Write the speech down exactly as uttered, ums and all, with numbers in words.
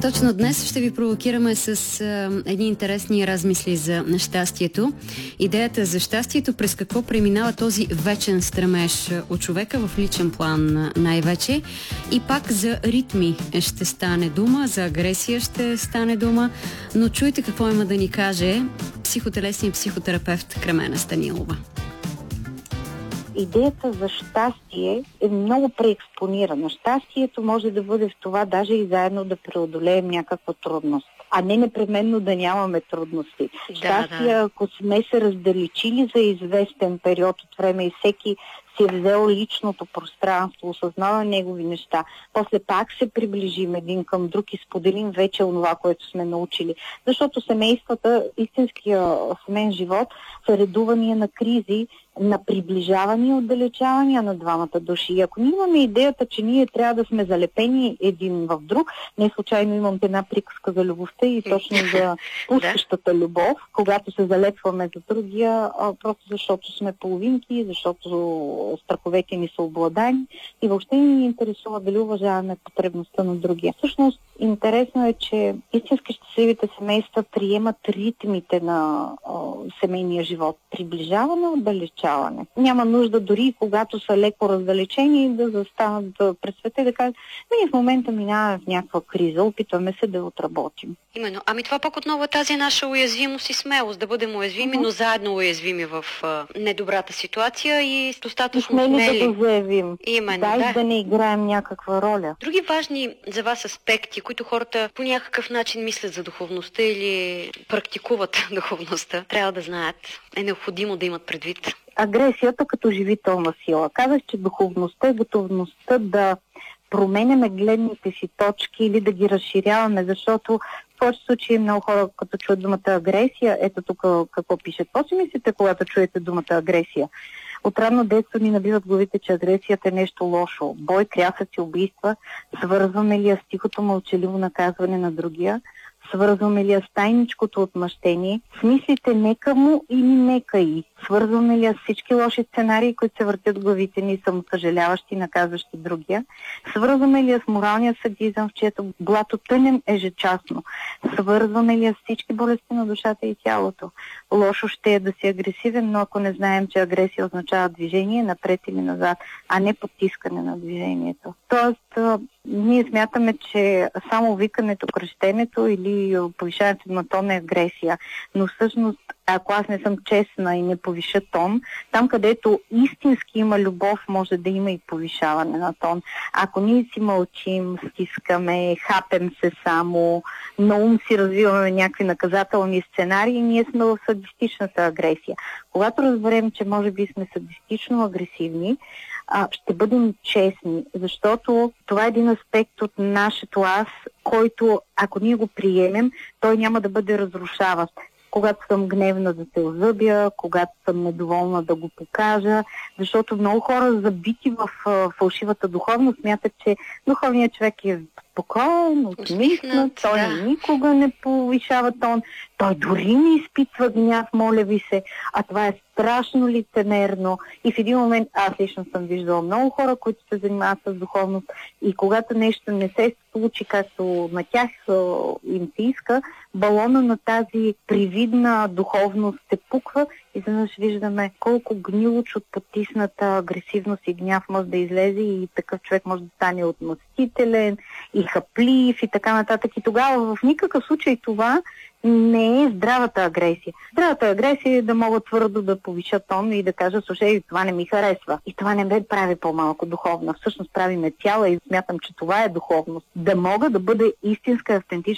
точно днес ще ви провокираме с а, едни интересни размисли за щастието. Идеята за щастието, през какво преминава този вечен стремеж от човека в личен план най-вече. И пак за ритми ще стане дума, за агресия ще стане дума, но чуйте какво има да ни каже психотелесен и психотерапевт Кремена Станилова. Идеята за щастие е много преекспонирана. Щастието може да бъде в това даже и заедно да преодолеем някаква трудност, а не непременно да нямаме трудности. Да, щастие, да. Ако сме се раздалечили за известен период от време и всеки си е взел личното пространство, осъзнава негови неща, после пак се приближим един към друг и споделим вече онова, което сме научили. Защото семействата, истинския семейен живот, са редувания на кризи, на приближаване и отдалечавания на двамата души. И ако ние имаме идеята, че ние трябва да сме залепени един в друг, не случайно имам една приказка за любовта и точно за пускащата любов, когато се залепваме за другия, просто защото сме половинки, защото страховете ни са обладани и въобще не ни интересува дали уважаваме потребността на другия. Всъщност, интересно е, че истински щастливите семейства приемат ритмите на о, семейния живот. Приближаване, отдалечаване. Няма нужда дори когато са леко раздалечени да застанат да пред света и да кажат, ние в момента минаваме в някаква криза, опитваме се да отработим. Именно. Ами това пък отново е тази наша уязвимост и смелост, да бъдем уязвими, uh-huh. но заедно уязвими в а, недобрата ситуация и достатъчно смели. смели. Да го заявим. Именно, Дай да. да не играем някаква роля. Други важни за вас аспекти, които хората по някакъв начин мислят за духовността или практикуват духовността, трябва да знаят, е необходимо да имат предвид. Агресията като живителна сила. Казах, че духовността е готовността да променяме гледните си точки или да ги разширяваме, защото в повече случаи много хора, като чуят думата агресия, ето тук какво пише. Какво си мислите, когато чуете думата агресия? От ранно детство ни набиват главите, че агресията е нещо лошо. Бой, крясъци, убийства. Свързваме ли я с тихото мълчаливо наказване на другия? Свързваме ли я с тайничкото отмъщение? С мислите нека му или нека и? Свързваме ли я с всички лоши сценарии, които се въртят в главите ни, самосъжаляващи и наказващи другия? Свързваме ли я с моралния садизъм, в чието блато тънем ежечасно? Свързваме ли я с всички болести на душата и тялото? Лошо ще е да си агресивен, но ако не знаем, че агресия означава движение напред или назад, а не потискане на движението. Тоест, ние смятаме, че само викането, крещенето или повишаването на тон е агресия. Но всъщност, ако аз не съм честна и не повиша тон, там където истински има любов, може да има и повишаване на тон. Ако ние си мълчим, стискаме, хапем се само, на ум си развиваме някакви наказателни сценарии, ние сме в садистичната агресия. Когато разберем, че може би сме садистично агресивни, а, ще бъдем честни, защото това е един аспект от нашето аз, който, ако ние го приемем, той няма да бъде разрушаващ. Когато съм гневна да се озъбя, когато съм недоволна да го покажа, защото много хора, забити в а, фалшивата духовност, смятат, че духовният човек е спокоен, усмихнат, той да. никога не повишава тон, той дори не изпитва гняв, моля ви се, а това е страшно лицемерно. И в един момент, аз лично съм виждала много хора, които се занимават с духовност и когато нещо не се случи както на тях им се иска, балона на тази привидна духовност се пуква и изведнъж виждаме колко гнилоч от потисната агресивност и гняв може да излезе и такъв човек може да стане отмъстителен и хаплив и така нататък. И тогава в никакъв случай това не е здравата агресия. Здравата агресия е да мога твърдо да повиша тон и да кажа, слушай, това не ми харесва. И това не ме прави по-малко духовна. Всъщност прави ме цяла и смятам, че това е духовност. Да мога да бъда истинска, автентична